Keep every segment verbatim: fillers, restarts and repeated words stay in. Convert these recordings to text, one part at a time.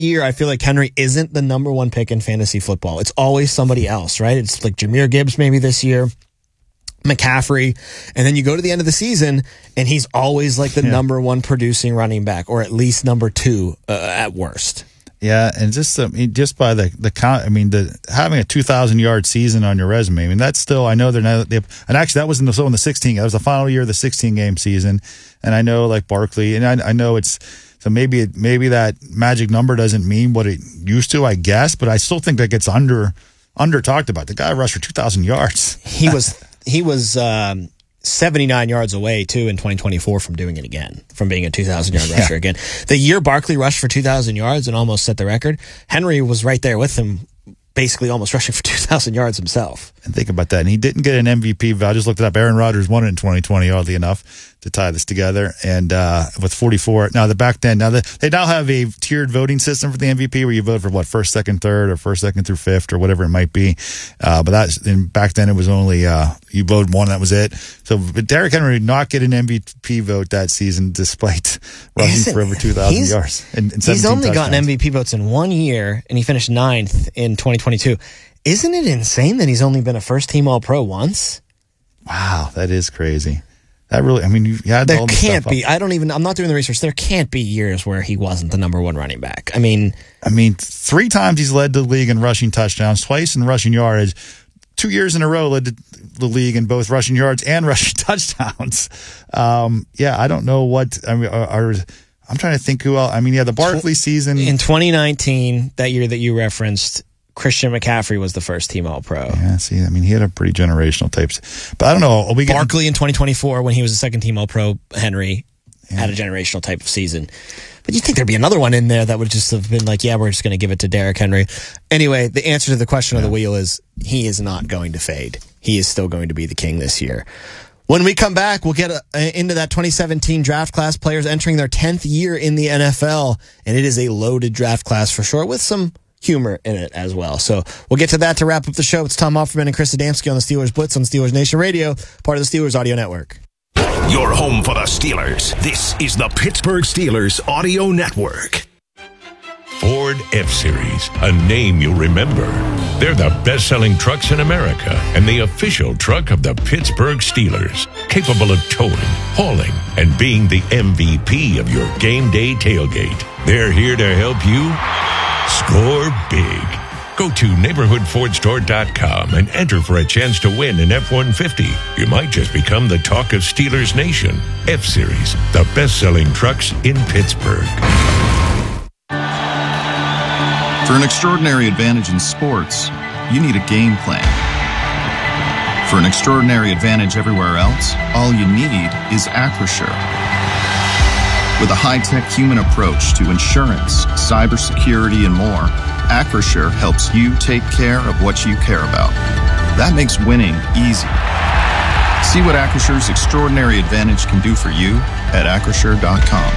year, I feel like Henry isn't the number one pick in fantasy football. It's always somebody else, right? It's like Jahmyr Gibbs maybe this year, McCaffrey, and then you go to the end of the season, and he's always like the yeah. number one producing running back, or at least number two uh, at worst. Yeah, and just I mean, just by the the count, I mean, the having a two thousand yard season on your resume. I mean, that's still. I know they're not. They, and actually, that was in the so in the sixteen. That was the final year of the sixteen game season, and I know like Barkley, and I, I know it's. So maybe it, maybe that magic number doesn't mean what it used to, I guess, but I still think that gets under under talked about. The guy rushed for two thousand yards. He was he was um, seventy-nine yards away too in twenty twenty-four from doing it again, from being a two thousand yard rusher yeah. again. The year Barkley rushed for two thousand yards and almost set the record, Henry was right there with him, basically almost rushing for two thousand yards himself. And think about that. And he didn't get an M V P. I just looked it up. Aaron Rodgers won it in twenty twenty, oddly enough, to tie this together. And uh, with forty-four. Now, the back then, now the, they now have a tiered voting system for the M V P where you vote for, what, first, second, third, or first, second through fifth, or whatever it might be. Uh, but that's, and back then it was only, uh, you voted one, that was it. So, but Derrick Henry did not get an M V P vote that season despite rushing Isn't, for over two thousand yards. And, and he's only touchdowns. gotten M V P votes in one year, and he finished ninth in twenty twenty-two. Isn't it insane that he's only been a first-team All-Pro once? Wow, that is crazy. That really, I mean, you had there all this can't stuff be. up. I don't even. I'm not doing the research. There can't be years where he wasn't the number one running back. I mean, I mean, three times he's led the league in rushing touchdowns, twice in rushing yardage, two years in a row led the league in both rushing yards and rushing touchdowns. Um, yeah, I don't know what. I mean, are, are, I'm trying to think who else. I mean, yeah, the Barkley season in twenty nineteen, that year that you referenced, Christian McCaffrey was the first team All-Pro. Yeah, see, I mean, he had a pretty generational types. But I don't know. Are we Barkley in twenty twenty-four, when he was a second team All-Pro, Henry yeah. had a generational type of season. But you'd think there'd be another one in there that would just have been like, yeah, we're just going to give it to Derrick Henry. Anyway, the answer to the question yeah. of the wheel is he is not going to fade. He is still going to be the king this year. When we come back, we'll get a, into that twenty seventeen draft class, players entering their tenth year in the N F L. And it is a loaded draft class for sure, with some humor in it as well. So we'll get to that to wrap up the show. It's Tom Offerman and Chris Adamski on the Steelers Blitz on Steelers Nation Radio, part of the Steelers Audio Network. Your home for the Steelers. This is the Pittsburgh Steelers Audio Network. Ford F-Series, a name you'll remember. They're the best-selling trucks in America and the official truck of the Pittsburgh Steelers, capable of towing, hauling, and being the M V P of your game day tailgate. They're here to help you score big. Go to neighborhood ford store dot com and enter for a chance to win an F one fifty. You might just become the talk of Steelers Nation. F-Series, the best-selling trucks in Pittsburgh. For an extraordinary advantage in sports, you need a game plan. For an extraordinary advantage everywhere else, all you need is Acrisure. With a high-tech human approach to insurance, cybersecurity, and more, Acrisure helps you take care of what you care about. That makes winning easy. See what Acrisure's extraordinary advantage can do for you at acrisure dot com.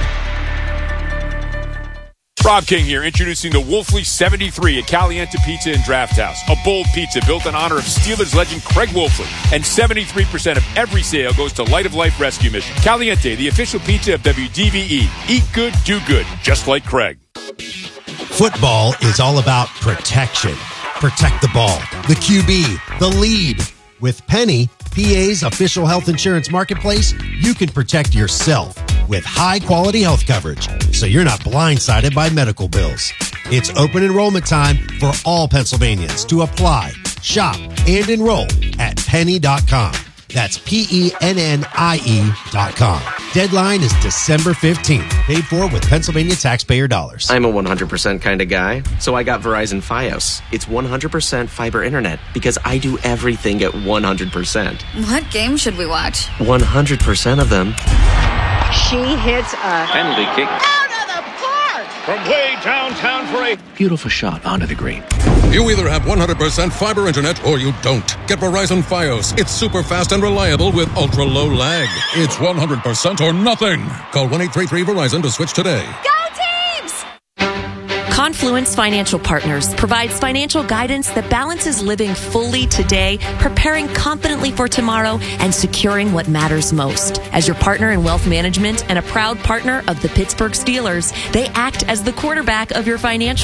Rob King here, introducing the Wolfley seventy-three at Caliente Pizza and Draft House. A bold pizza built in honor of Steelers legend Craig Wolfley. And seventy-three percent of every sale goes to Light of Life Rescue Mission. Caliente, the official pizza of W D V E. Eat good, do good, just like Craig. Football is all about protection. Protect the ball, the Q B, the lead. With Penny, P A's official health insurance marketplace, you can protect yourself with high-quality health coverage, so you're not blindsided by medical bills. It's open enrollment time for all Pennsylvanians to apply, shop, and enroll at penny dot com. That's P E N N I E dot com. Deadline is December fifteenth. Paid for with Pennsylvania taxpayer dollars. I'm a one hundred percent kind of guy, so I got Verizon Fios. It's one hundred percent fiber internet because I do everything at one hundred percent. What game should we watch? one hundred percent of them. She hits a penalty kick out of the park from way downtown for a beautiful shot onto the green. You either have one hundred percent fiber internet or you don't. Get Verizon Fios. It's super fast and reliable with ultra low lag. It's one hundred percent or nothing. Call one eight three three Verizon to switch today. Go Teams! Confluence Financial Partners provides financial guidance that balances living fully today, preparing confidently for tomorrow, and securing what matters most. As your partner in wealth management and a proud partner of the Pittsburgh Steelers, they act as the quarterback of your financial